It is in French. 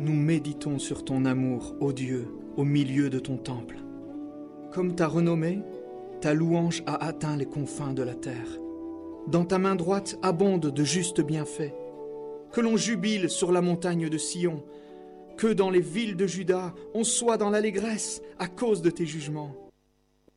nous méditons sur ton amour, ô Dieu, au milieu de ton temple. Comme ta renommée, ta louange a atteint les confins de la terre. Dans ta main droite abondent de justes bienfaits. Que l'on jubile sur la montagne de Sion, que dans les villes de Juda, on soit dans l'allégresse à cause de tes jugements.